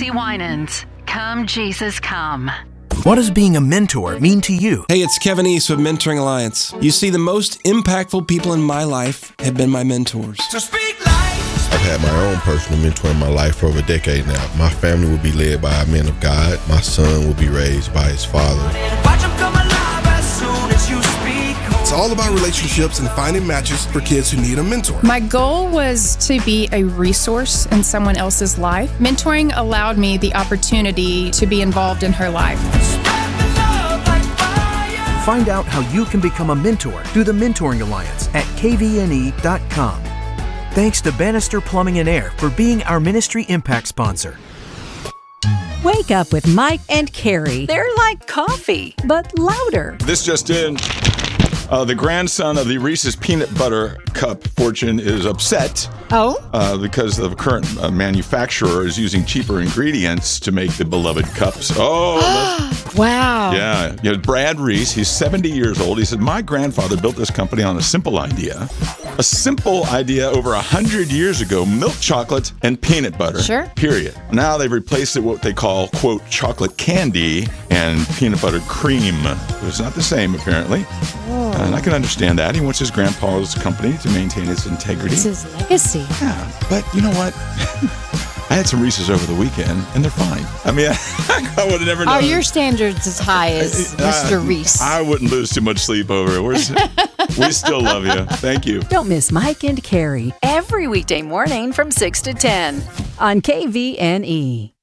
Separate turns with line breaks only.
Carrie Winans. Come, Jesus, come.
What does being a mentor mean to you?
Hey, it's Kevin East with Mentoring Alliance. You see, the most impactful people in my life have been my mentors.
So speak life.
I've had my own personal mentor in my life for over a decade now. My family will be led by a man of God. My son will be raised by his father.
Watch him come alive as soon as you speak.
It's all about relationships and finding matches for kids who need a mentor.
My goal was to be a resource in someone else's life. Mentoring allowed me the opportunity to be involved in her life.
Find out how you can become a mentor through the Mentoring Alliance at kvne.com. Thanks to Bannister Plumbing and Air for being our Ministry Impact sponsor.
Wake up with Mike and Carrie.
They're like coffee.
But louder.
This just in. The grandson of the Reese's Peanut Butter Cup fortune is upset because the current manufacturer is using cheaper ingredients to make the beloved cups.
Wow.
Yeah. Brad Reese, he's 70 years old. He said, my grandfather built this company on a simple idea. A simple idea over 100 years ago, milk chocolate and peanut butter.
Sure.
Period. Now they've replaced it with what they call, quote, chocolate candy and peanut butter cream. It's not the same, apparently. And I can understand that. He wants his grandpa's company to maintain its integrity.
It's his legacy.
Yeah, but you know what? I had some Reese's over the weekend, and they're fine. I mean, I would have never known.
Are your standards as high as Mr. Reese?
I wouldn't lose too much sleep over it. We still love you. Thank you.
Don't miss Mike and Carrie
Every weekday morning from 6 to 10.
on KVNE.